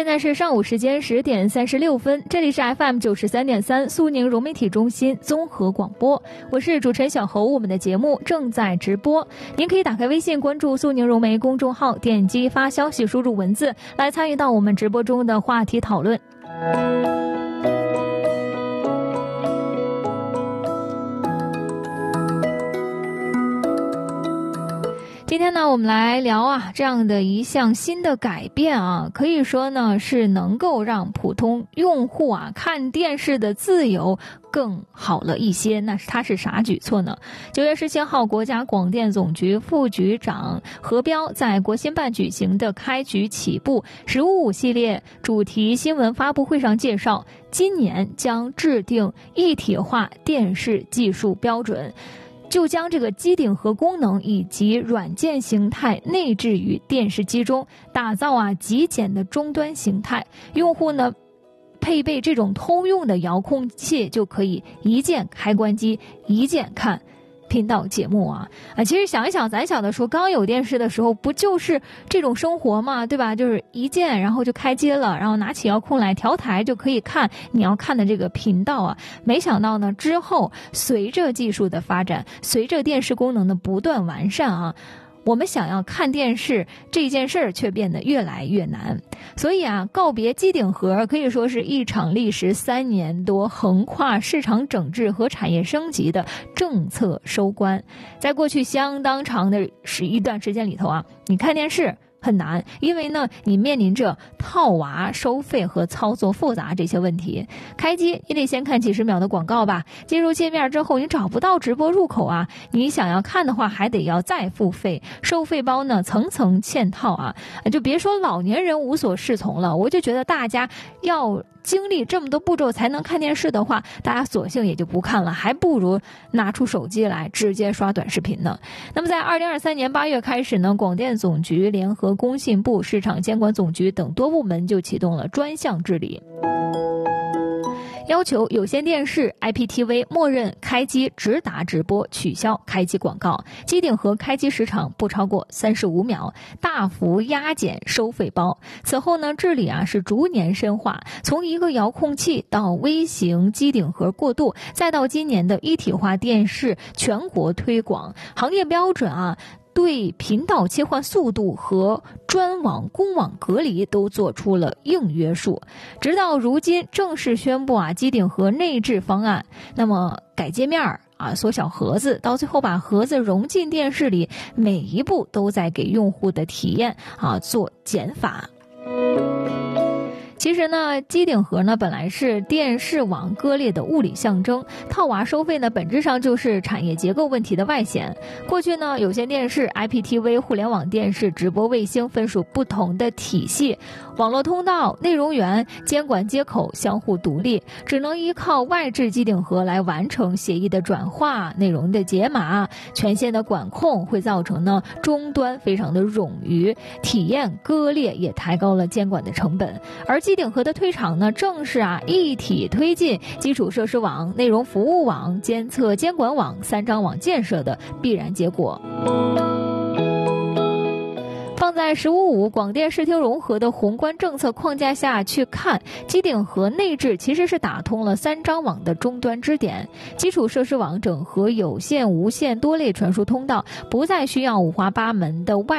现在是上午时间10点36分，这里是 FM93.3 苏宁融媒体中心综合广播，我是主持人小侯，我们的节目正在直播，您可以打开微信关注苏宁融媒公众号，点击发消息输入文字来参与到我们直播中的话题讨论。今天呢，我们来聊这样的一项新的改变可以说呢是能够让普通用户看电视的自由更好了一些。那它是啥举措呢？9月17号，国家广电总局副局长何彪在国新办举行的开局起步“15+5”系列主题新闻发布会上介绍，今年将制定一体化电视技术标准。就将这个机顶盒功能以及软件形态内置于电视机中，打造极简的终端形态。用户呢配备这种通用的遥控器，就可以一键开关机，一键看频道节目其实想一想，咱小的时候刚有电视的时候，不就是这种生活嘛，对吧？就是一键然后就开机了，然后拿起遥控来调台就可以看你要看的这个频道没想到呢，之后随着技术的发展，随着电视功能的不断完善我们想要看电视这件事儿却变得越来越难。所以告别机顶盒可以说是一场历时3年多、横跨市场整治和产业升级的政策收官。在过去相当长的一段时间里头你看电视很难，因为呢你面临着套娃、收费和操作复杂这些问题。开机你得先看几十秒的广告吧，进入界面之后你找不到直播入口你想要看的话还得要再付费，收费包呢层层嵌套就别说老年人无所适从了，我就觉得大家要经历这么多步骤才能看电视的话，大家索性也就不看了，还不如拿出手机来直接刷短视频呢。那么在2023年8月开始呢，广电总局联合工信部、市场监管总局等多部门就启动了专项治理，要求有线电视 IPTV 默认开机直达直播，取消开机广告，机顶盒开机时长不超过35秒，大幅压减收费包。此后呢，治理是逐年深化，从一个遥控器到微型机顶盒过渡，再到今年的一体化电视全国推广，行业标准对频道切换速度和专网、公网隔离都做出了硬约束，直到如今正式宣布机顶盒内置方案。那么改界面缩小盒子，到最后把盒子融进电视里，每一步都在给用户的体验做减法。其实呢，机顶盒呢本来是电视网割裂的物理象征，套娃收费呢本质上就是产业结构问题的外显。过去呢，有线电视、IPTV、互联网电视、直播卫星分属不同的体系，网络通道、内容源、监管接口相互独立，只能依靠外置机顶盒来完成协议的转化、内容的解码、权限的管控，会造成呢终端非常的冗余，体验割裂，也抬高了监管的成本。而机顶盒的推厂呢，正是一体推进基础设施网、内容服务网、监测监管网3张网建设的必然结果。放在15+5广电视听融合的宏观政策框架下去看，机顶盒内置其实是打通了3张网的终端支点，基础设施网整合有线、无线多类传输通道，不再需要五花八门的外